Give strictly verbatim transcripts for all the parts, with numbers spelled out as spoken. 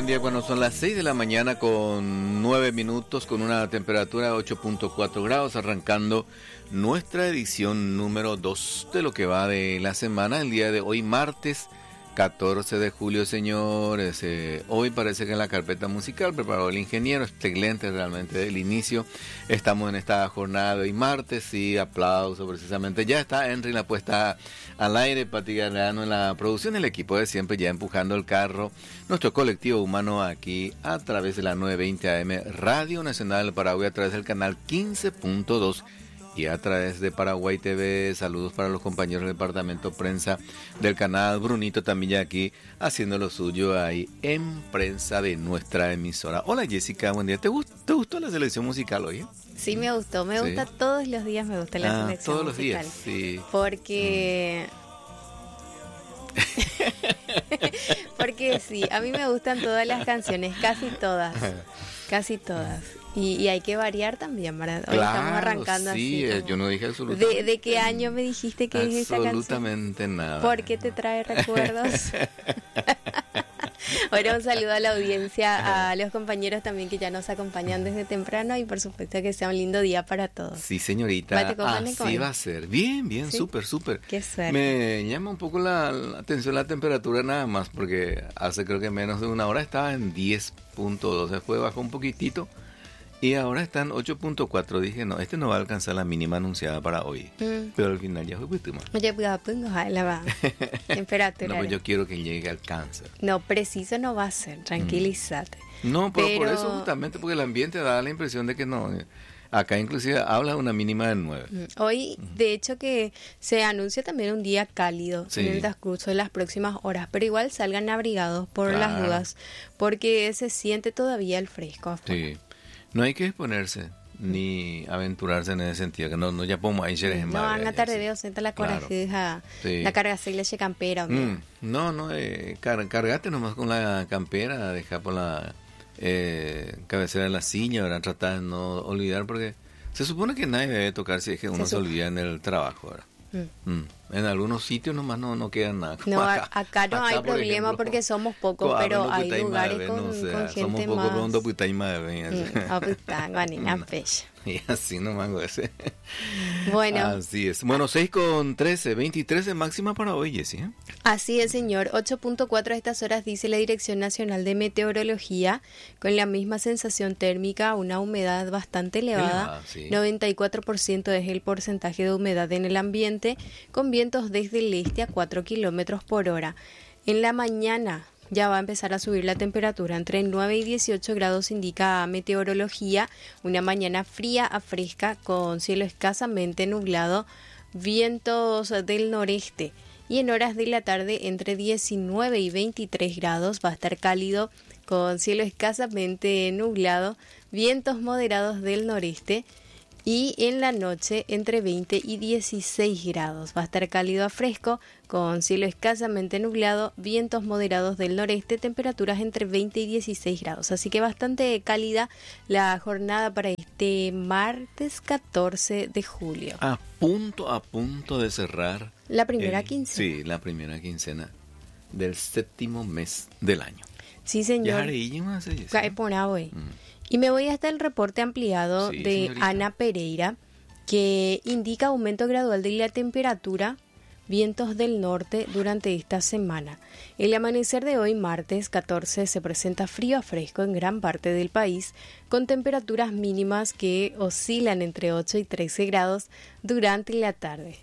buen día cuando son las seis de la mañana con nueve minutos, con una temperatura de ocho punto cuatro grados, arrancando nuestra edición número dos de lo que va de la semana, el día de hoy, martes catorce de julio, señores. Eh, hoy parece que en la carpeta musical preparó el ingeniero, excelente realmente el inicio. Estamos en esta jornada de hoy martes y aplauso precisamente. Ya está Henry la puesta al aire, Pati Gargano en la producción, el equipo de siempre ya empujando el carro. Nuestro colectivo humano aquí a través de la novecientos veinte A M Radio Nacional del Paraguay, a través del canal quince punto dos. Y a través de Paraguay T V, saludos para los compañeros del departamento prensa del canal. Brunito también ya aquí haciendo lo suyo ahí en prensa de nuestra emisora. Hola Jessica, buen día. ¿Te gustó, te gustó la selección musical hoy? Sí, me gustó. Me ¿Sí? gusta todos los días, me gusta la ah, selección todos musical. los días, sí. Porque... Porque sí, a mí me gustan todas las canciones, casi todas. Casi todas. Y, y hay que variar también, ¿verdad? Hoy claro, estamos arrancando sí, así. Como... yo no dije absolutamente. ¿De, ¿De qué año me dijiste que es esta canción? Absolutamente nada. ¿Por qué te trae recuerdos? Bueno, un saludo a la audiencia, a los compañeros también que ya nos acompañan desde temprano y por supuesto que sea un lindo día para todos. Sí, señorita, así va a ser. Bien, bien, ¿sí? súper, súper. Qué suerte. Me llama un poco la, la atención la temperatura nada más, porque hace creo que menos de una hora estaba en diez punto dos, después bajó un poquitito. Y ahora están ocho punto cuatro. Dije, no, este no va a alcanzar la mínima anunciada para hoy. Mm. Pero al final ya fue última. Oye, pues la va. Temperatura. No, pues yo quiero que llegue al cáncer. No, preciso no va a ser. Tranquilízate. Mm. No, pero, pero por eso justamente, porque el ambiente da la impresión de que no. Acá inclusive habla de una mínima de nueve. Hoy, de hecho, que se anuncia también un día cálido sí. en el transcurso de las próximas horas. Pero igual salgan abrigados por claro. las dudas. Porque se siente todavía el fresco afuera. Sí. No hay que exponerse ni aventurarse en ese sentido, que no, no ya podemos ir en No, van a tarde de sienta la corajeja, sí. la carga se leche campera. Mm, no, no, eh, car cargate nomás con la campera, deja por la eh, cabecera de la silla, ¿verdad? Tratar de no olvidar, porque se supone que nadie debe tocar si es que uno se, se olvida en el trabajo, ¿verdad? Mm. Mm. En algunos sitios nomás no, no queda nada. No, acá, acá no acá, hay por problema ejemplo, porque somos pocos, pero hay lugares con, o sea, con gente somos más... Somos pocos pocos y así nomás, ese. Bueno. Así es. Bueno, seis con trece, veintitrés de máxima para hoy, Jessy, ¿eh? Así es, señor. ocho punto cuatro a estas horas dice la Dirección Nacional de Meteorología, con la misma sensación térmica, una humedad bastante elevada. elevada sí. noventa y cuatro por ciento es el porcentaje de humedad en el ambiente, con vientos desde el este a cuatro kilómetros por hora. En la mañana ya va a empezar a subir la temperatura entre nueve y dieciocho grados, indica meteorología, una mañana fría a fresca con cielo escasamente nublado, vientos del noreste y en horas de la tarde entre diecinueve y veintitrés grados va a estar cálido con cielo escasamente nublado, vientos moderados del noreste. Y en la noche entre veinte y dieciséis grados. Va a estar cálido a fresco, con cielo escasamente nublado, vientos moderados del noreste, temperaturas entre veinte y dieciséis grados. Así que bastante cálida la jornada para este martes catorce de julio. A punto, a punto de cerrar. La primera el, quincena. Sí, la primera quincena del séptimo mes del año. Sí, señor. Ya por hoy. Y me voy hasta el reporte ampliado sí, de señorita. Ana Pereira, que indica aumento gradual de la temperatura, vientos del norte durante esta semana. El amanecer de hoy, martes catorce, se presenta frío a fresco en gran parte del país, con temperaturas mínimas que oscilan entre ocho y trece grados durante la tarde.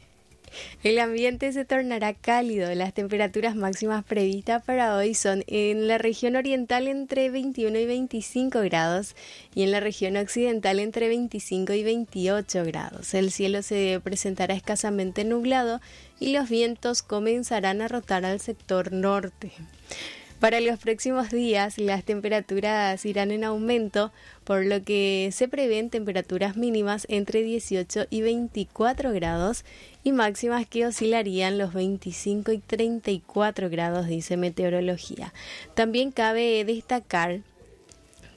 El ambiente se tornará cálido. Las temperaturas máximas previstas para hoy son en la región oriental entre veintiuno y veinticinco grados y en la región occidental entre veinticinco y veintiocho grados. El cielo se presentará escasamente nublado y los vientos comenzarán a rotar al sector norte. Para los próximos días, las temperaturas irán en aumento, por lo que se prevén temperaturas mínimas entre dieciocho y veinticuatro grados y máximas que oscilarían los veinticinco y treinta y cuatro grados, dice meteorología. También cabe destacar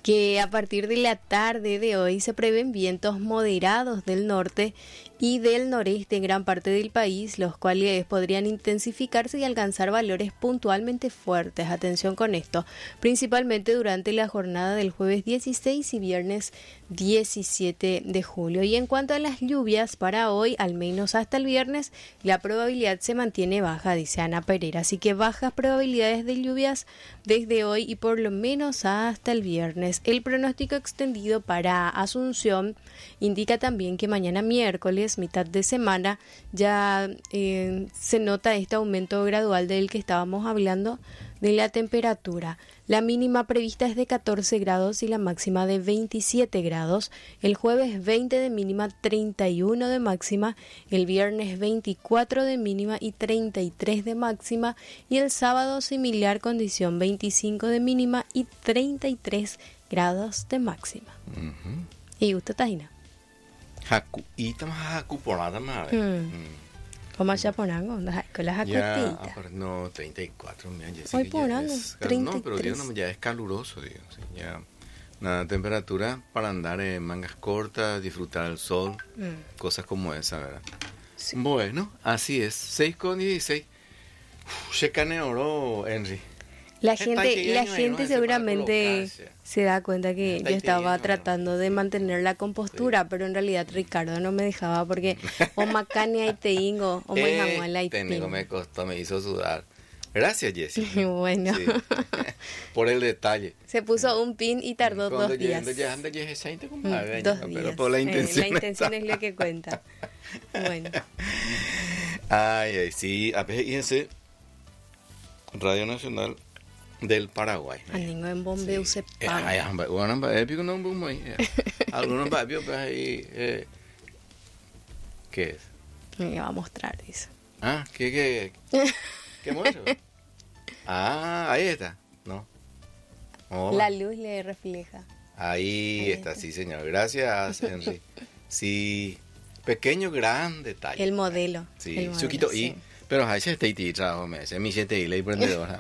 que a partir de la tarde de hoy se prevén vientos moderados del norte y del noreste en gran parte del país, los cuales podrían intensificarse y alcanzar valores puntualmente fuertes. Atención con esto, principalmente durante la jornada del jueves dieciséis y viernes diecisiete de julio. Y en cuanto a las lluvias, para hoy, al menos hasta el viernes, la probabilidad se mantiene baja, dice Ana Pereira. Así que bajas probabilidades de lluvias desde hoy y por lo menos hasta el viernes. El pronóstico extendido para Asunción indica también que mañana miércoles, mitad de semana, ya eh, se nota este aumento gradual del que estábamos hablando de la temperatura. La mínima prevista es de catorce grados y la máxima de veintisiete grados. El jueves veinte de mínima, treinta y uno de máxima. El viernes veinticuatro de mínima y treinta y tres de máxima. Y el sábado similar condición, veinticinco de mínima y treinta y tres grados de máxima. Uh-huh. ¿Y usted, Tajina? Haku, y estamos haku por nada más. ¿Cómo se ponen? Con las ya, no, treinta y cuatro, mira, ya hoy ponando, es, treinta y tres. No, pero digo, no, ya es caluroso, digo, sí, ya una temperatura para andar en mangas cortas, disfrutar del sol, mm. cosas como esa, ¿verdad? Sí. Bueno, así es, seis con dieciséis. Se caneoró, Henry. La gente, la gente seguramente se da cuenta que yo estaba tratando de mantener la compostura, sí. pero en realidad Ricardo no me dejaba porque o macania y te ingo o me jamó la y me costó, me hizo sudar. Gracias, Jessie. Bueno. Sí. Por el detalle. Se puso un pin y tardó dos días. Ya anda ya es como mm, dos días. Pero por la intención. Eh, la intención es lo que cuenta. Bueno. Ay, ay, sí, a veces fíjense, Radio Nacional del Paraguay. Andingo en bombeo se paga. Ay, ay, bueno, épico no boom ahí. Algunos papios pues ahí eh, ¿qué es? Me va a mostrar eso. Ah, ¿qué qué? ¿Qué muestro? Ah, ahí está. No. Oh. La luz le refleja. Ahí, ahí está, está, sí, señor. Gracias, Henry. Sí, pequeño gran detalle. El modelo. Sí, el modelo, chiquito sí. y pero hay se está y trabajo me, se mi siete y la emprendedora.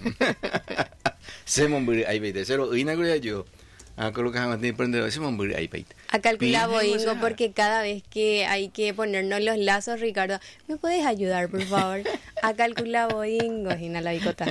Se mombri ahí veinte, cero inaugura yo. A colocar más de emprendedor, se mombri ahí veinte. A calcular boingo porque cada vez que hay que ponernos los lazos, Ricardo, ¿me puedes ayudar, por favor? A calcular boingo, y la bicota.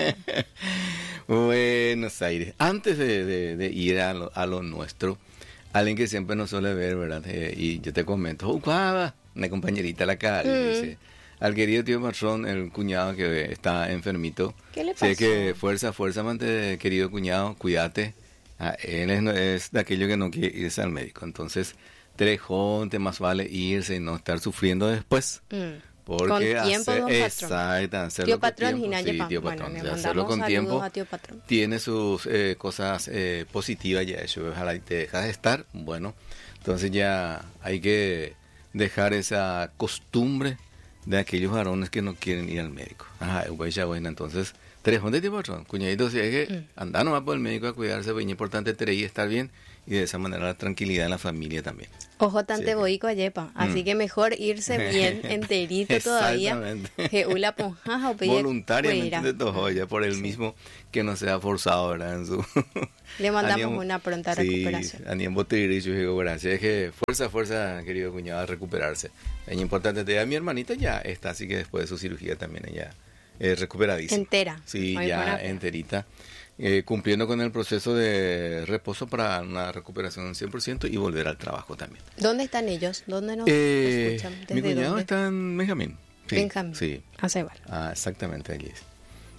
Buenos Aires. Antes de, de, de ir a lo, a lo nuestro, alguien que siempre nos suele ver, ¿verdad? Eh, y yo te comento, oh, guava, una compañerita la cara, mm. dice, al querido tío Patrón, el cuñado que está enfermito. ¿Qué le pasó? Sé que fuerza, fuerza, mante, querido cuñado, cuídate. Ah, él es, es de aquello que no quiere irse al médico. Entonces, trejonte, más vale irse y no estar sufriendo después. Mm. Porque con tiempo, hace, don exacto, hacerlo tío con Patrón, tiempo, sí, tío bueno, Patrón, le hacerlo con tiempo a tío Patrón. Tiene sus eh, cosas eh, positivas ya eso, ojalá y te dejas de estar, bueno, entonces ya hay que dejar esa costumbre de aquellos varones que no quieren ir al médico. Ajá, ya bueno, entonces, tres de tío Patrón, cuñadito, si hay que mm. andar nomás por el médico a cuidarse, pues es importante tener y estar bien, y de esa manera la tranquilidad en la familia también. Ojo tan te voy a yepa, así mm. que mejor irse bien enterito todavía. Que una ponjaja o voluntariamente de todo ya por el sí. mismo que no sea forzado, ¿verdad? En su le mandamos Anían, una pronta sí, recuperación. Anían Botir y digo gracias, es que fuerza, fuerza, querido cuñado, a recuperarse. Es importante, te, mi hermanita ya está, así que después de su cirugía también ella es recuperadísima. Entera. Sí, ya enterita. Eh, cumpliendo con el proceso de reposo para una recuperación del cien por ciento y volver al trabajo también. ¿Dónde están ellos? ¿Dónde nos eh, escuchan? ¿Desde mi cuñado dónde? está en Benjamín. Sí, Benjamín. Sí. A Cebar. Ah, exactamente, allí es.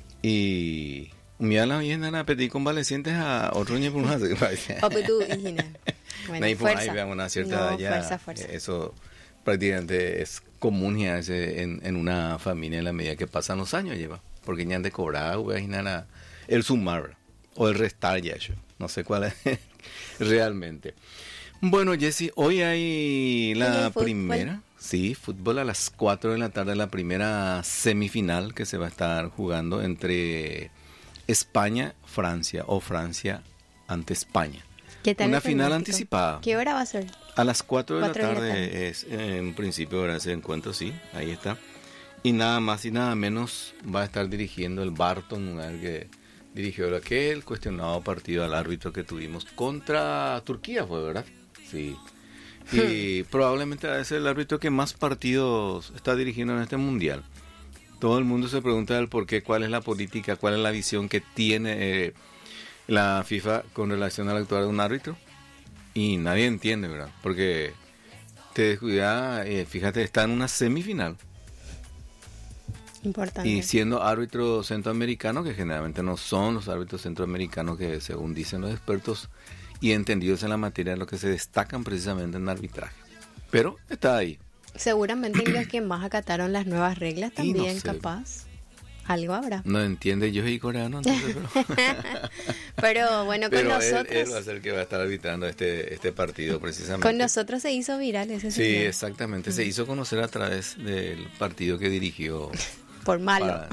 Y mi ala viene a pedir convalecientes a otro niño por una O tú, hijina. Bueno, ahí, fuerza. Ahí veamos una cierta no, edad ya. Fuerza, fuerza. Eso prácticamente es común ya ese, en, en una familia en la medida que pasan los años lleva. Porque ya han de cobrar, imaginar el sumar. O el restar ya yo, no sé cuál es realmente. Bueno, Jessie, hoy hay la primera, sí, fútbol a las cuatro de la tarde, la primera semifinal que se va a estar jugando entre España, Francia o Francia ante España. ¿Qué tal Una final anticipada. ¿Qué hora va a ser? A las cuatro de la cuatro tarde, de la tarde. Es en principio ahora ese encuentro, sí, ahí está. Y nada más y nada menos va a estar dirigiendo el Barton, un que dirigió aquel cuestionado partido al árbitro que tuvimos contra Turquía, fue, ¿verdad? Sí. Y probablemente a veces el árbitro que más partidos está dirigiendo en este mundial. Todo el mundo se pregunta el por qué, cuál es la política, cuál es la visión que tiene eh, la FIFA con relación al actuar de un árbitro. Y nadie entiende, ¿verdad? Porque te descuida, eh, fíjate, está en una semifinal. Importante. Y siendo árbitro centroamericano, que generalmente no son los árbitros centroamericanos que, según dicen los expertos y entendidos en la materia, los que se destacan precisamente en arbitraje. Pero está ahí. Seguramente los que más acataron las nuevas reglas también, no sé. Capaz. Algo habrá. No entiende yo y coreano, entonces, pero... pero bueno, con pero nosotros... Él, él va a ser el que va a estar arbitrando este, este partido precisamente. Con nosotros se hizo viral ese Sí, señor. exactamente. Mm. Se hizo conocer a través del partido que dirigió. Por malo. Para...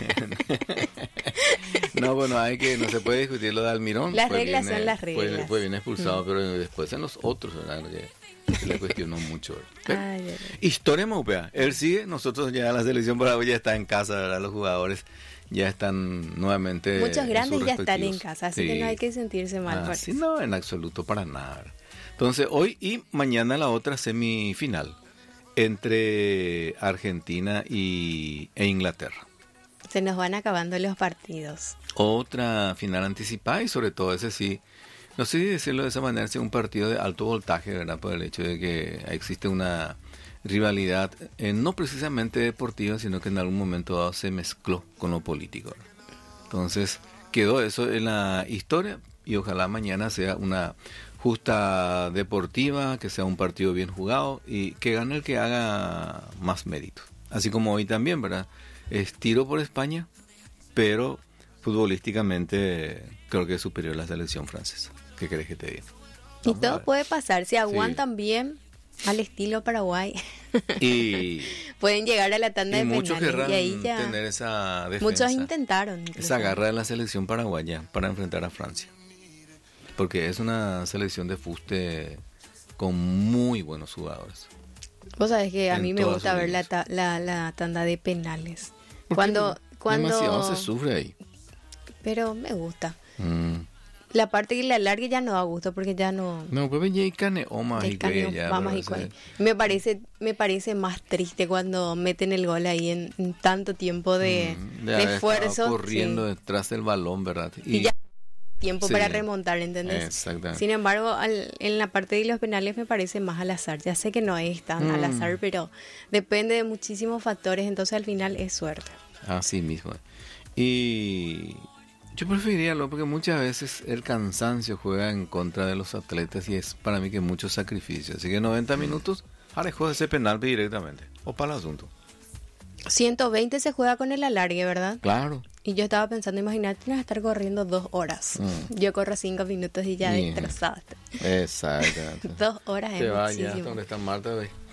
no, bueno, hay que, no se puede discutir lo de Almirón. Las fue reglas bien, son las reglas. Fue, fue bien expulsado, mm. pero después en los otros, ¿verdad? Que se le cuestionó mucho. Pero, ay, ay, ay. Historia Maupea. Él sigue, nosotros ya la selección paraguaya ya está en casa, ¿verdad? Los jugadores ya están nuevamente. Muchos grandes ya están en respectivos. casa, así Sí. que no hay que sentirse mal Ah, por sí, eso. no, en absoluto, para nada. Entonces, hoy y mañana la otra semifinal entre Argentina y, e Inglaterra. Se nos van acabando los partidos. Otra final anticipada y sobre todo ese sí, no sé si decirlo de esa manera, es un partido de alto voltaje, ¿verdad? Por el hecho de que existe una rivalidad, eh, no precisamente deportiva, sino que en algún momento dado se mezcló con lo político, ¿verdad? Entonces, quedó eso en la historia y ojalá mañana sea una justa deportiva, que sea un partido bien jugado y que gane el que haga más mérito. Así como hoy también, ¿verdad? Es tiro por España, pero futbolísticamente creo que es superior a la selección francesa. ¿Qué crees que te diga? Y todo puede pasar, si aguantan sí. bien al estilo Paraguay. Y pueden llegar a la tanda y de muchos penales querrán y ahí ya tener esa defensa. Muchos intentaron. Incluso. Esa garra de la selección paraguaya para enfrentar a Francia. Porque es una selección de fuste con muy buenos jugadores. Vos sabés que a mí me gusta ver la, ta la, la tanda de penales. Cuando, cuando... Demasiado se sufre ahí. Pero me gusta. Mm. La parte que la alargue ya no da gusto porque ya no... No, pues ya hay cane o más y ya. Vamos y cuál. Me parece, me parece más triste cuando meten el gol ahí en, en tanto tiempo de, mm, de, de esfuerzo. Corriendo sí. detrás del balón, ¿verdad? Y, y ya tiempo sí. para remontar, ¿entendés? Exactamente. Sin embargo, al, en la parte de los penales me parece más al azar. Ya sé que no es tan mm. al azar, pero depende de muchísimos factores, entonces al final es suerte. Así mismo. Y yo preferiría, ¿no? Porque muchas veces el cansancio juega en contra de los atletas y es para mí que mucho sacrificio. Así que noventa minutos, ahora juega ese penal directamente. O para el asunto. ciento veinte se juega con el alargue, ¿verdad? Claro. Y yo estaba pensando, imagínate, tienes que estar corriendo dos horas. Mm. Yo corro cinco minutos y ya yeah. destrozado. Exactamente. Dos horas Te es va muchísimo. Ya, ¿dónde está Marta?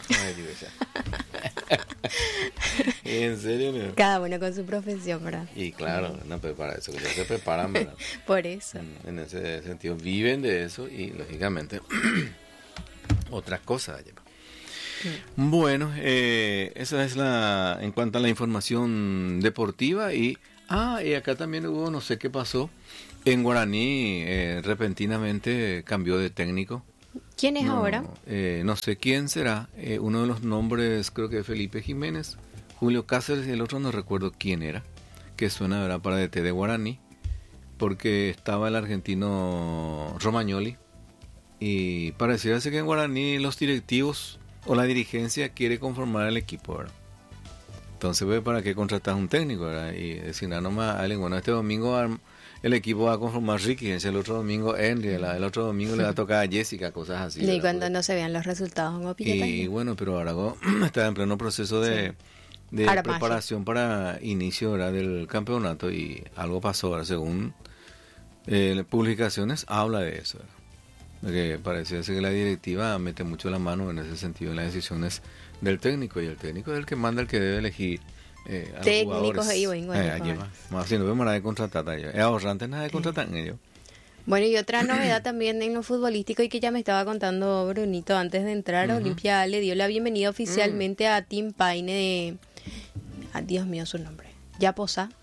¿En serio? No? Cada uno con su profesión, ¿verdad? Y claro, no, pero para eso, que ya se preparan, ¿verdad? Por eso. En ese sentido, viven de eso y, lógicamente, otras cosas llevan. Mm. Bueno, eh, esa es la en cuanto a la información deportiva y ah y acá también hubo no sé qué pasó en Guaraní, eh, repentinamente cambió de técnico. ¿Quién es no, ahora? Eh, no sé quién será, eh, uno de los nombres creo que Felipe Jiménez, Julio Cáceres y el otro no recuerdo quién era, que suena ¿verdad? Para D T de Guaraní, porque estaba el argentino Romagnoli y pareciera ser que en Guaraní los directivos o la dirigencia quiere conformar el equipo, ¿verdad? Entonces, pues, ¿para qué contratas un técnico, verdad? Y decir, nada nomás, alguien, bueno, este domingo el equipo va a conformar Ricky, el otro domingo Henry, el, el otro domingo le va a tocar a Jessica, cosas así. Y ¿verdad? cuando Porque, no se vean los resultados, ¿no? Y también. Bueno, pero Aragón está en pleno proceso de, sí. de preparación para inicio, ¿verdad? Del campeonato y algo pasó, ¿verdad? Según eh, publicaciones, habla de eso, ¿verdad? Porque parece que la directiva mete mucho la mano en ese sentido en las decisiones del técnico y el técnico es el que manda, el que debe elegir eh, a técnicos los jugadores. Y bueno, eh, lleva, más si no vemos nada de contratar a ellos. Es ahorrante nada de contratar en ellos. Bueno, y otra novedad también en lo futbolístico y que ya me estaba contando Brunito antes de entrar, uh-huh. Olimpia le dio la bienvenida oficialmente uh-huh. a Tim Paine de... Ah, Dios mío, su nombre. Yaposa.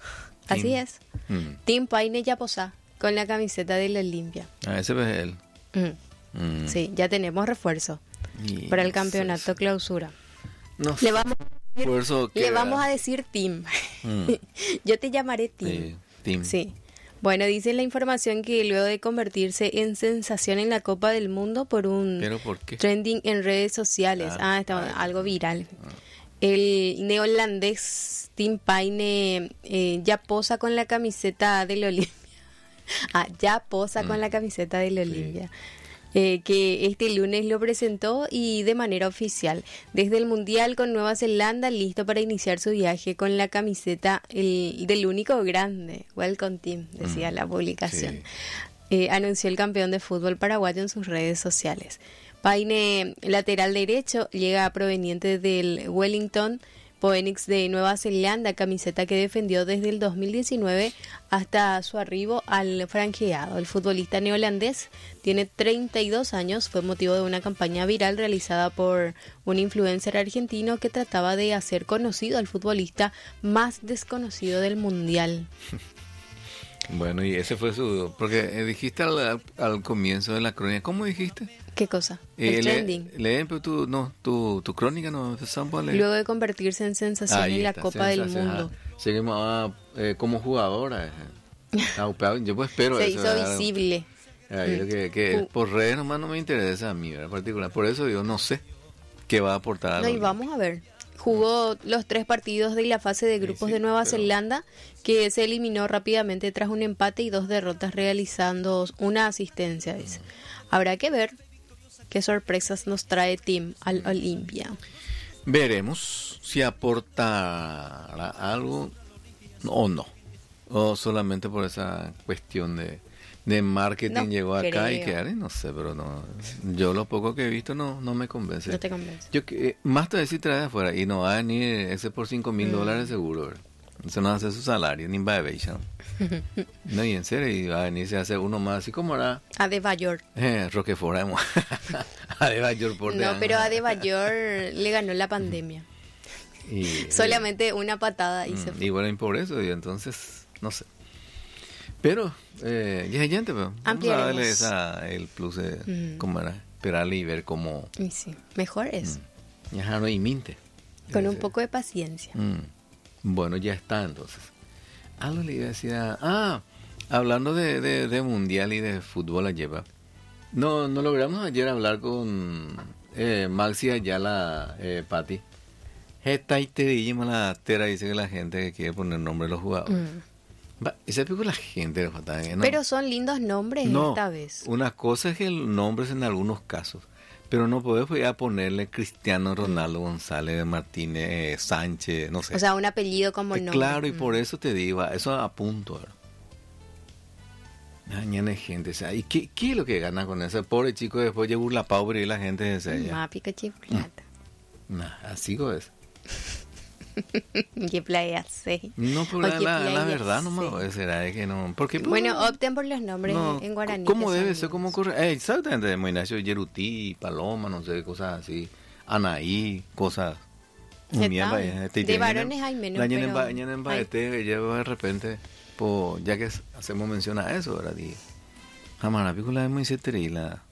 Así Tim. es. Mm. Tim Paine Yaposá, con la camiseta del Olimpia. Ah, ese es él. Mm. Mm. Sí, ya tenemos refuerzo y para el campeonato es... clausura. No le vamos, a le vamos a decir Tim. Mm. Yo te llamaré Tim. Sí, Tim. Sí. Bueno, dice la información que luego de convertirse en sensación en la Copa del Mundo por un ¿Pero por qué? trending en redes sociales, ah, ah está ah, algo viral, ah. el neozelandés Tim Paine eh, ya posa con la camiseta del Olimpia. Ah, ya posa mm. con la camiseta del Olimpia. Sí. Eh, que este lunes lo presentó y de manera oficial. Desde el Mundial con Nueva Zelanda, listo para iniciar su viaje con la camiseta el, del único grande. Welcome Team, decía mm, la publicación. Sí. Eh, anunció el campeón de fútbol paraguayo en sus redes sociales. Paine, lateral derecho, llega proveniente del Wellington Phoenix de Nueva Zelanda, camiseta que defendió desde el dos mil diecinueve hasta su arribo al franqueado. El futbolista neozelandés tiene treinta y dos años, fue motivo de una campaña viral realizada por un influencer argentino que trataba de hacer conocido al futbolista más desconocido del mundial. Bueno, y ese fue su... Porque dijiste al, al, al comienzo de la crónica, ¿cómo dijiste? ¿Qué cosa? El eh, trending. Leen, pero tu, no, tu, tu crónica no... Luego de convertirse en sensación Ahí en la está, Copa del Mundo. Seguimos ah, eh, como jugadora. Yo pues espero Se eso. hizo ¿verdad? Visible. Ay, mm. que, que uh. Por redes nomás no me interesa a mí, ¿verdad? En particular. Por eso yo no sé qué va a aportar. A no, y vamos a ver. Jugó los tres partidos de la fase de grupos sí, sí, de Nueva pero... Zelanda, que se eliminó rápidamente tras un empate y dos derrotas, realizando una asistencia. Dice. Habrá que ver qué sorpresas nos trae Tim al Olimpia. Veremos si aporta algo o no, o solamente por esa cuestión de, de marketing no llegó acá creo. Y que no sé, pero no, yo lo poco que he visto no no me convence. No te convence. Yo eh, más te decir trae de afuera y no va a venir ese por cinco mil mm. dólares seguro, ¿verdad? Eso no hace su salario ni va a ver, ¿no? No, y en serio, y va a venir se hace uno más, así como era Adebayor. Eh, Roquefort. Adebayor por No, pero Adebayor le ganó la pandemia. Y, solamente eh, una patada y mm, se fue. Y bueno, y por eso, y entonces, no sé. Pero, eh, ya hay gente, pero vamos a darle esa, el plus de, mm. ¿cómo era? Esperarle y ver cómo... Y sí, mejor es. Mm. Ya no hay minte. Con un poco de paciencia. Mm. Bueno, ya está entonces. Algo le iba a decir a... Ah, hablando de, de, de mundial y de fútbol ayer, no, no logramos ayer hablar con eh, Maxi Ayala, eh, Pati. Esta y te dijimos la tera, dice que la gente que quiere poner nombre a los jugadores. Mm. Va, esa pico la gente, ¿no? Pero son lindos nombres no, esta vez. Una cosa es que el nombre es en algunos casos, pero no podés ya ponerle Cristiano Ronaldo González Martínez eh, Sánchez, no sé. O sea, un apellido como el nombre. Claro, y mm. por eso te digo, eso a punto. Mañana gente, o sea, ¿y qué, qué es lo que gana con ese pobre chico después de burla pobre y la gente de ese? Más pica chiflata. Nah, así es. ¿Qué playa sé? No, pero la, la, la verdad no me será de que no. Porque, bueno, pues, opten por los nombres no, en guaraní. ¿Cómo debe ser? ¿Cómo ocurre? Eh, exactamente, de Ignacio Yerutí, Paloma, no sé, cosas así. Anaí, cosas. Mierda, de, de varones hay menos. La ñana en, en, en Baete, lleva de repente, po, ya que hacemos mención a eso, ¿verdad? Y jamás la película es muy la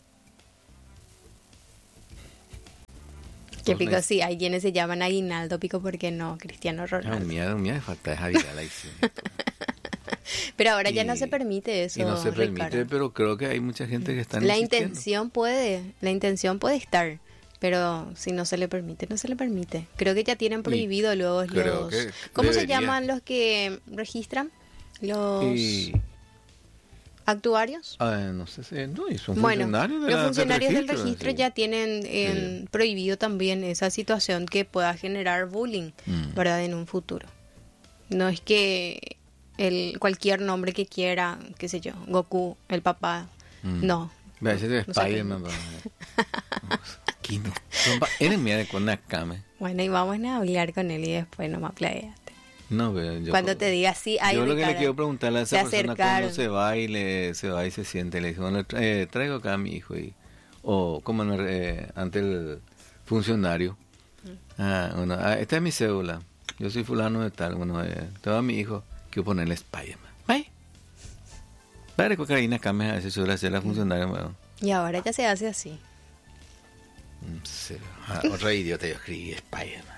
Que pico, sí, hay quienes se llaman Aguinaldo, pico, porque no, Cristiano Ronaldo. Un miedo, un miedo de falta de Javier la Pero ahora y, ya no se permite eso. Y no se permite, Ricardo. Pero creo que hay mucha gente que está La intención puede, la intención puede estar, pero si no se le permite, no se le permite. Creo que ya tienen prohibido y luego los... ¿Cómo debería. se llaman los que registran? Los... Y... ¿Actuarios? Ah, no sé si... No, y son bueno, funcionarios, de los la, funcionarios del registro, del registro sí. ya tienen en, sí. prohibido también esa situación que pueda generar bullying, mm. ¿verdad? En un futuro. No es que el cualquier nombre que quiera, qué sé yo, Goku, el papá, mm. no. Ve, ese es Spider-Man. Aquí no. Él es mía de con una cama. Bueno, y vamos a hablar con él y después nomás playate. No, pero yo, cuando te diga sí, hay yo lo que le quiero preguntarle a esa persona acercaron. Cuando se va y le se va y se siente, le dice, bueno, eh, traigo acá a mi hijo y o como eh, ante el funcionario, mm. ah, bueno, ah, esta es mi cédula, yo soy fulano de tal, bueno, eh, te va a mi hijo, que ponerle Spider-Man. ¡Ay! Padre cocaína cambia a veces suele hacer la funcionaria. Bueno. Y ahora ya se hace así. Sí, otra idiota yo escribí Spider-Man.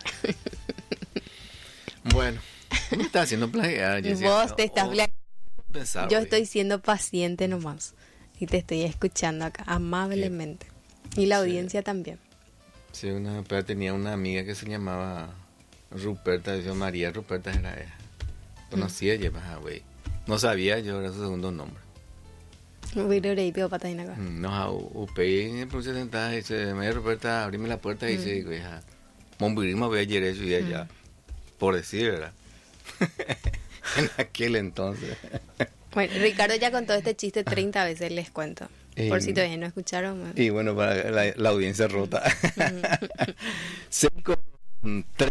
Bueno, ¿cómo estás haciendo plagiar, Jessica? Vos te estás plagiando. Yo estoy siendo paciente nomás. Y te estoy escuchando acá, amablemente. Y la audiencia sí. también. Sí, una, pero tenía una amiga que se llamaba Ruperta, decía María Ruperta era ella. Conocía, mm. llevaba, güey. No sabía, yo era su segundo nombre. No, upei en el proceso sentada y dice, María Ruperta, abrime la puerta y dice, güey, Monburismo voy a ayer eso y allá. Por decir, ¿verdad? En aquel entonces. Bueno, Ricardo ya contó este chiste treinta veces, les cuento. Y, por si todavía no escucharon. Man. Y bueno, para la, la audiencia rota. cinco, tres,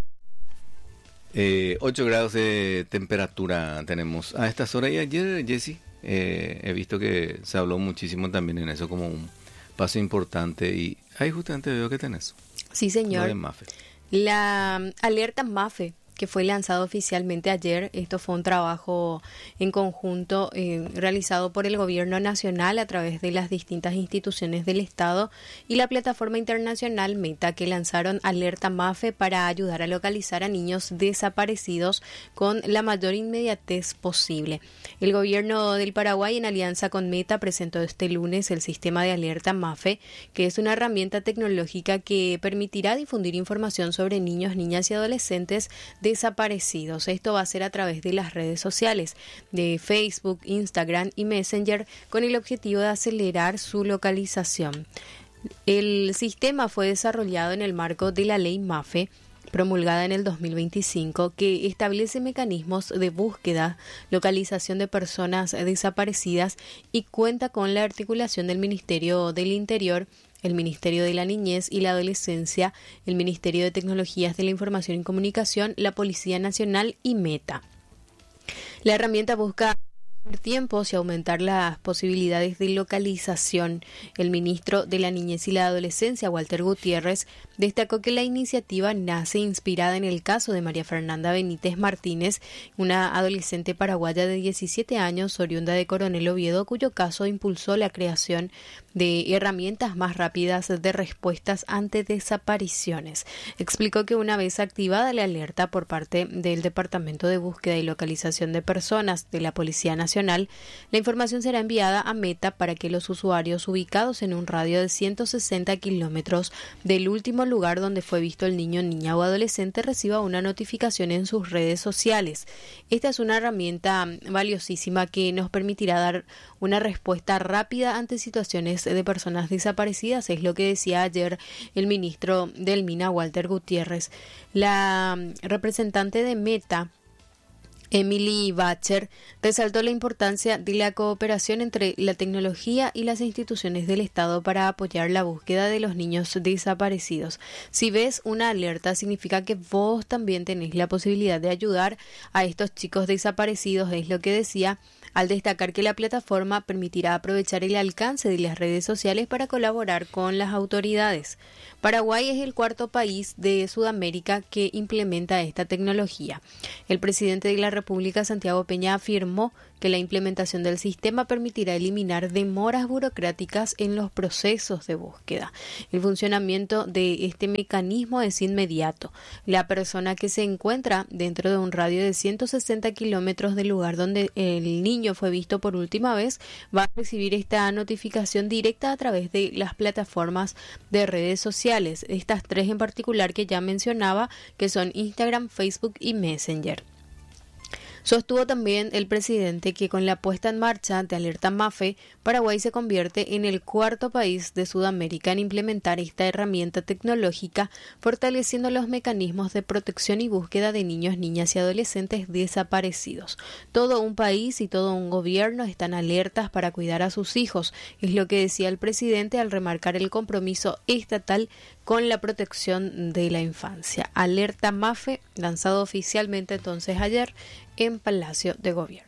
eh, ocho grados de temperatura tenemos a estas horas. Y ayer, Jessy, eh, he visto que se habló muchísimo también en eso como un paso importante. Y ahí justamente veo que tenés. Sí, señor. De MAFE. La um, alerta MAFE, que fue lanzado oficialmente ayer. Esto fue un trabajo en conjunto eh, realizado por el gobierno nacional a través de las distintas instituciones del Estado y la plataforma internacional Meta, que lanzaron Alerta MAFE para ayudar a localizar a niños desaparecidos con la mayor inmediatez posible. El gobierno del Paraguay, en alianza con Meta, presentó este lunes el sistema de Alerta MAFE, que es una herramienta tecnológica que permitirá difundir información sobre niños, niñas y adolescentes desaparecidos. Esto va a ser a través de las redes sociales de Facebook, Instagram y Messenger, con el objetivo de acelerar su localización. El sistema fue desarrollado en el marco de la ley MAFE, promulgada en el dos mil veinticinco, que establece mecanismos de búsqueda, localización de personas desaparecidas y cuenta con la articulación del Ministerio del Interior, el Ministerio de la Niñez y la Adolescencia, el Ministerio de Tecnologías de la Información y Comunicación, la Policía Nacional y Meta. La herramienta busca tiempos y aumentar las posibilidades de localización. El ministro de la Niñez y la Adolescencia, Walter Gutiérrez, destacó que la iniciativa nace inspirada en el caso de María Fernanda Benítez Martínez, una adolescente paraguaya de diecisiete años, oriunda de Coronel Oviedo, cuyo caso impulsó la creación de herramientas más rápidas de respuestas ante desapariciones. Explicó que una vez activada la alerta por parte del Departamento de Búsqueda y Localización de Personas de la Policía Nacional, la información será enviada a Meta para que los usuarios ubicados en un radio de ciento sesenta kilómetros del último lugar donde fue visto el niño, niña o adolescente reciba una notificación en sus redes sociales. Esta es una herramienta valiosísima que nos permitirá dar una respuesta rápida ante situaciones de personas desaparecidas, es lo que decía ayer el ministro del MINA, Walter Gutiérrez. La representante de Meta, Emily Bacher, resaltó la importancia de la cooperación entre la tecnología y las instituciones del Estado para apoyar la búsqueda de los niños desaparecidos. Si ves una alerta, significa que vos también tenés la posibilidad de ayudar a estos chicos desaparecidos, es lo que decía, al destacar que la plataforma permitirá aprovechar el alcance de las redes sociales para colaborar con las autoridades. Paraguay es el cuarto país de Sudamérica que implementa esta tecnología. El presidente de la República, Santiago Peña, afirmó que la implementación del sistema permitirá eliminar demoras burocráticas en los procesos de búsqueda. El funcionamiento de este mecanismo es inmediato. La persona que se encuentra dentro de un radio de ciento sesenta kilómetros del lugar donde el niño fue visto por última vez va a recibir esta notificación directa a través de las plataformas de redes sociales, estas tres en particular que ya mencionaba, que son Instagram, Facebook y Messenger. Sostuvo también el presidente que con la puesta en marcha de Alerta MAFE, Paraguay se convierte en el cuarto país de Sudamérica en implementar esta herramienta tecnológica, fortaleciendo los mecanismos de protección y búsqueda de niños, niñas y adolescentes desaparecidos. Todo un país y todo un gobierno están alertas para cuidar a sus hijos, es lo que decía el presidente al remarcar el compromiso estatal con la protección de la infancia. Alerta MAFE, lanzado oficialmente entonces ayer en Palacio de Gobierno.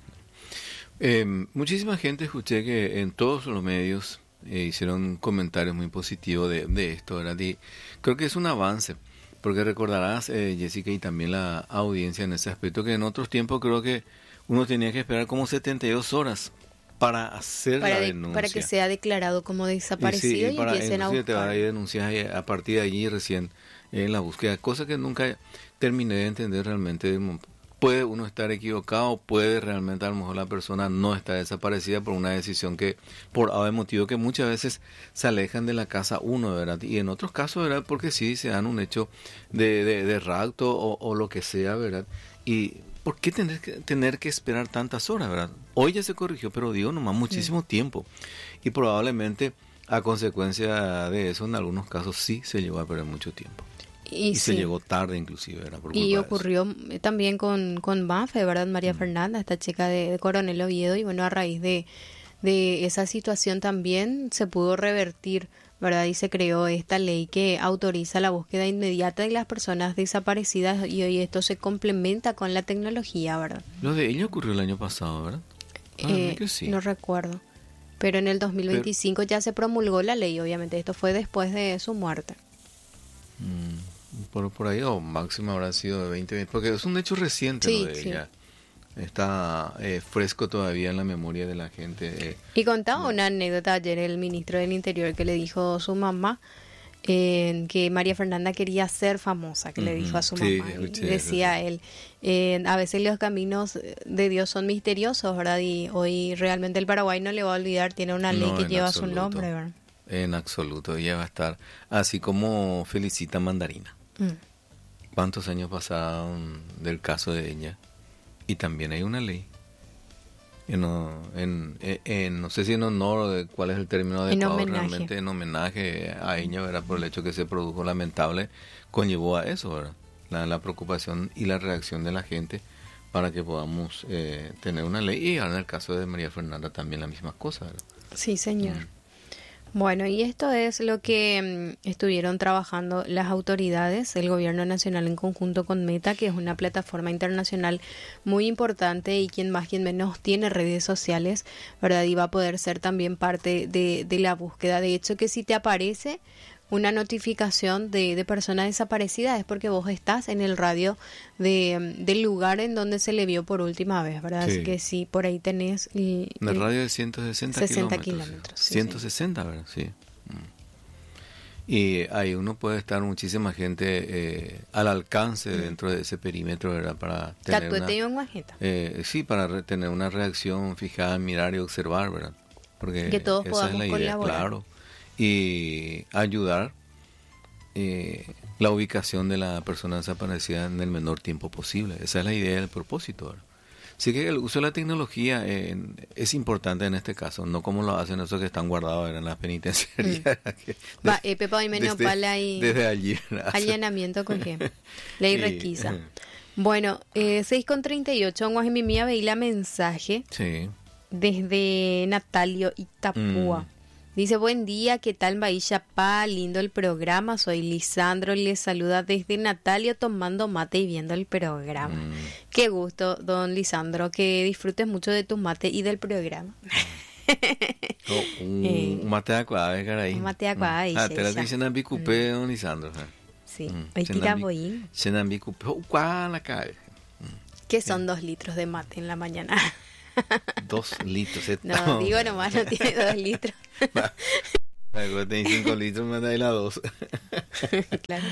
Eh, muchísima gente escuché que en todos los medios eh, hicieron comentarios muy positivos de, de esto, ¿verdad? Y creo que es un avance. Porque recordarás, eh, Jessica, y también la audiencia en ese aspecto, que en otros tiempos creo que uno tenía que esperar como setenta y dos horas para hacer para la de, denuncia. Para que sea declarado como desaparecido y, sí, y para, empiecen a buscar. Te va a ir denuncias y a partir de allí recién en eh, la búsqueda, cosa que nunca terminé de entender realmente. Puede uno estar equivocado, puede realmente a lo mejor la persona no está desaparecida por una decisión que, por algún motivo que muchas veces se alejan de la casa uno, ¿verdad? Y en otros casos, ¿verdad? Porque sí se dan un hecho de, de, de rapto o, o lo que sea, ¿verdad? Y ¿por qué tener que, tener que esperar tantas horas, verdad? Hoy ya se corrigió, pero digo nomás muchísimo sí. tiempo. Y probablemente a consecuencia de eso, en algunos casos sí se llegó a perder mucho tiempo. Y, y sí. se llegó tarde inclusive. Era por y ocurrió también con, con Mafe, ¿verdad? María mm. Fernanda, esta chica de, de Coronel Oviedo. Y bueno, a raíz de, de esa situación también se pudo revertir, ¿verdad? Y se creó esta ley que autoriza la búsqueda inmediata de las personas desaparecidas y hoy esto se complementa con la tecnología, ¿verdad? Lo de ella ocurrió el año pasado, ¿verdad? Ah, eh, que sí. No recuerdo. Pero en el dos mil veinticinco Pero, ya se promulgó la ley, obviamente. Esto fue después de su muerte. Mmm. Por, por ahí o máximo habrá sido de veinte veinte, porque es un hecho reciente sí, lo de sí. ella. Está eh, fresco todavía en la memoria de la gente. Eh. Y contaba una anécdota ayer el ministro del Interior que le dijo a su mamá eh, que María Fernanda quería ser famosa, que uh-huh. le dijo a su mamá. Sí, y decía eso. él, eh, a veces los caminos de Dios son misteriosos, ¿verdad? Y hoy realmente el Paraguay no le va a olvidar, tiene una ley no, que lleva absoluto, su nombre, ¿verdad? En absoluto, ella va a estar así como Felicita Mandarina. Mm. ¿Cuántos años pasaron del caso de ella? Y también hay una ley. En, en, en, en, no sé si en honor, de cuál es el término adecuado, realmente en homenaje a ella, ¿verdad? Por el hecho que se produjo lamentable, conllevó a eso, ¿verdad? La, la preocupación y la reacción de la gente para que podamos eh, tener una ley. Y ahora en el caso de María Fernanda también la misma cosa, ¿verdad? Sí, señor. Mm. Bueno, y esto es lo que um, estuvieron trabajando las autoridades, el gobierno nacional en conjunto con Meta, que es una plataforma internacional muy importante y quien más, quien menos tiene redes sociales, ¿verdad? Y va a poder ser también parte de, de la búsqueda. De hecho, que si te aparece una notificación de, de persona desaparecida es porque vos estás en el radio de, del lugar en donde se le vio por última vez, ¿verdad? Sí. Así que sí, por ahí tenés... El, el, el radio de ciento sesenta kilómetros. kilómetros sí. ciento sesenta, ¿verdad? Sí. Y ahí uno puede estar muchísima gente eh, al alcance mm. dentro de ese perímetro, ¿verdad? Para tener una, eh, sí, para re, tener una reacción fijada, mirar y observar, ¿verdad? Porque que todos esa podamos es la idea, colaborar. Claro. Y ayudar eh, la ubicación de la persona desaparecida en el menor tiempo posible. Esa es la idea del propósito, ¿verdad? Así que el uso de la tecnología eh, es importante en este caso, no como lo hacen esos que están guardados ¿verdad? En las penitenciarías. Mm. Va, eh, Pepa, menos desde, pala y desde allí. Allanamiento con qué. Ley requisa. Bueno, eh, seis con treinta y ocho, en mi mía veí la mensaje sí. desde Natalio Itapúa. Mm. Dice, buen día, ¿qué tal Bahía Pa? Lindo el programa, soy Lisandro, les saluda desde Natalia tomando mate y viendo el programa. Mm. Qué gusto, don Lisandro, que disfrutes mucho de tu mate y del programa. Oh, un, eh, un mate acuado, caray. Un mate acuado, mm. Ah, te la dicen en bicupé, don Lisandro. ¿Eh? Sí, mm. hoy tira boín. Se en bicupé, ¿cuál la cae? ¿Qué son dos litros de mate en la mañana? Dos litros. ¿eh? No, digo nomás, no tiene dos litros. Tiene cinco litros, me da la dos. Claro.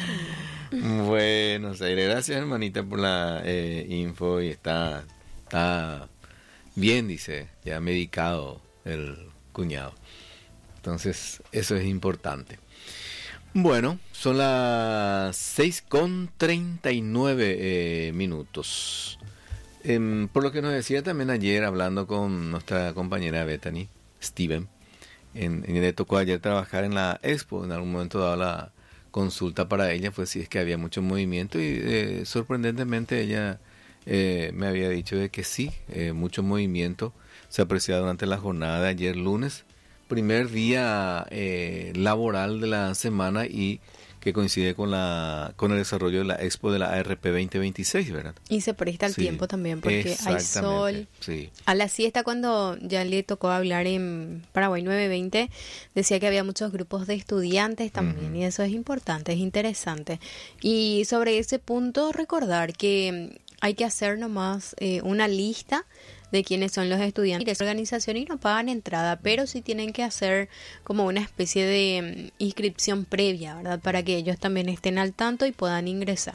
Bueno, Zaire, gracias hermanita por la eh, info y está, está bien, dice, ya medicado el cuñado. Entonces, eso es importante. Bueno, son las seis con treinta y nueve eh, minutos. Eh, por lo que nos decía también ayer, hablando con nuestra compañera Bethany, Steven, en, en, le tocó ayer trabajar en la expo, en algún momento dado la consulta para ella, pues si es que había mucho movimiento y eh, sorprendentemente ella eh, me había dicho de que sí, eh, mucho movimiento se apreciaba durante la jornada de ayer lunes, primer día eh, laboral de la semana y que coincide con la con el desarrollo de la Expo de la A R P veinte veintiséis, ¿verdad? Y se presta el sí, tiempo también porque hay sol. Sí. A la siesta, cuando ya le tocó hablar en Paraguay nueve veinte, decía que había muchos grupos de estudiantes también, uh-huh. y eso es importante, es interesante. Y sobre ese punto, recordar que hay que hacer nomás eh, una lista de quiénes son los estudiantes de esa organización y no pagan entrada, pero sí tienen que hacer como una especie de um, inscripción previa, ¿verdad? Para que ellos también estén al tanto y puedan ingresar.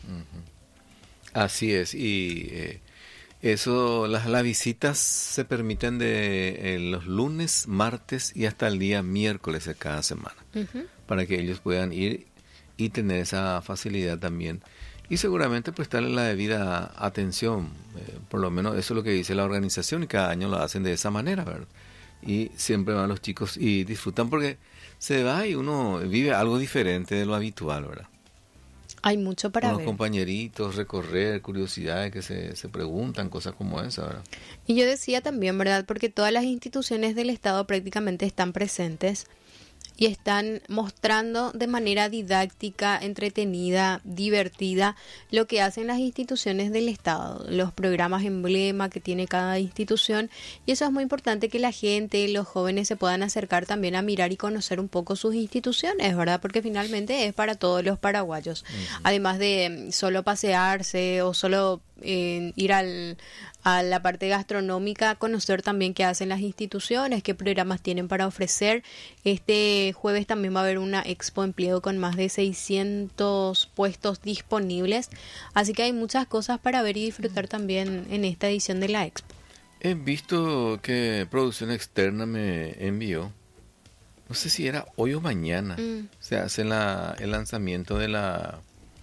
Uh-huh. Así es, y eh, eso, las, las visitas se permiten de eh, los lunes, martes y hasta el día miércoles de cada semana, uh-huh. para que ellos puedan ir y tener esa facilidad también. Y seguramente prestarle la debida atención, eh, por lo menos eso es lo que dice la organización y cada año lo hacen de esa manera, ¿verdad? Y siempre van los chicos y disfrutan porque se va y uno vive algo diferente de lo habitual, ¿verdad? Hay mucho para Con ver. Los compañeritos, recorrer, curiosidades que se, se preguntan, cosas como esa, ¿verdad? Y yo decía también, ¿verdad? Porque todas las instituciones del Estado prácticamente están presentes y están mostrando de manera didáctica, entretenida, divertida, lo que hacen las instituciones del Estado, los programas emblema que tiene cada institución, y eso es muy importante que la gente, los jóvenes se puedan acercar también a mirar y conocer un poco sus instituciones, ¿verdad? Porque finalmente es para todos los paraguayos, uh-huh. además de solo pasearse o solo eh, ir al a la parte gastronómica, conocer también qué hacen las instituciones, qué programas tienen para ofrecer. Este jueves también va a haber una Expo Empleo con más de seiscientos puestos disponibles, así que hay muchas cosas para ver y disfrutar también en esta edición de la Expo. He visto que Producción Externa me envió, no sé si era hoy o mañana, mm. se hace la, el lanzamiento de la,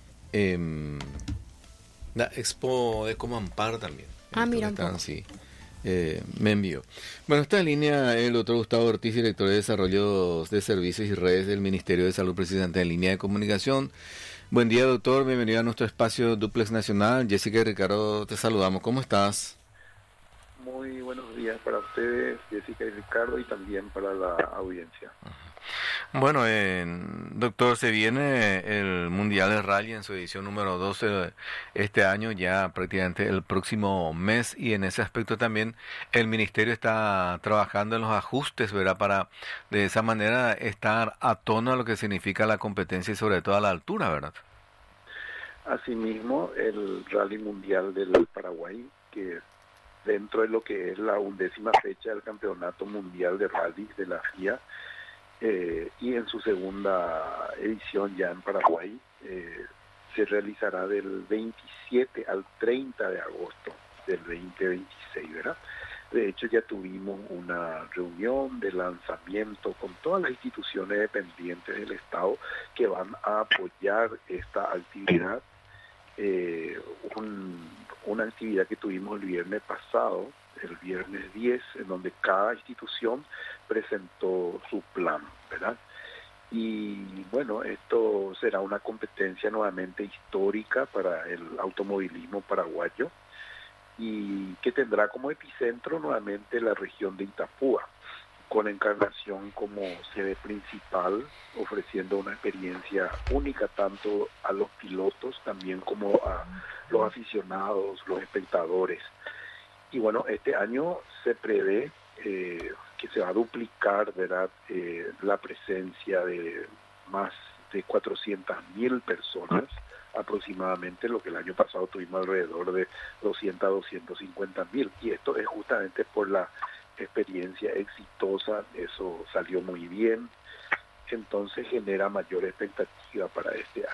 eh, la Expo de Comampar también. Ah, mira un están, sí, eh, me envió. Bueno, está en línea el doctor Gustavo Ortiz, director de Desarrollo de Servicios y Redes del Ministerio de Salud, precisamente en línea de comunicación. Buen día, doctor, bienvenido a nuestro espacio Duplex Nacional. Jessica y Ricardo, te saludamos. ¿Cómo estás? Muy buenos días para ustedes, Jessica y Ricardo, y también para la audiencia. Bueno, eh, doctor, se viene el Mundial de Rally en su edición número doce este año, ya prácticamente el próximo mes, y en ese aspecto también el Ministerio está trabajando en los ajustes, ¿verdad? Para de esa manera estar a tono a lo que significa la competencia y sobre todo a la altura, ¿verdad? Asimismo, el Rally Mundial del Paraguay, que dentro de lo que es la undécima fecha del Campeonato Mundial de Rally de la F I A, Eh, y en su segunda edición ya en Paraguay, eh, se realizará del veintisiete al treinta de agosto del veinte veintiséis, ¿verdad? De hecho, ya tuvimos una reunión de lanzamiento con todas las instituciones dependientes del Estado que van a apoyar esta actividad, eh, un, una actividad que tuvimos el viernes pasado, el viernes diez, en donde cada institución presentó su plan, ¿verdad? Y bueno, esto será una competencia nuevamente histórica para el automovilismo paraguayo y que tendrá como epicentro nuevamente la región de Itapúa, con Encarnación como sede principal, ofreciendo una experiencia única tanto a los pilotos también como a los aficionados, los espectadores. Y bueno, este año se prevé eh, que se va a duplicar, ¿verdad?, eh, la presencia de más de cuatrocientas mil personas aproximadamente, lo que el año pasado tuvimos alrededor de doscientas a doscientas cincuenta mil. Y esto es justamente por la experiencia exitosa, eso salió muy bien, entonces genera mayor expectativa para este año.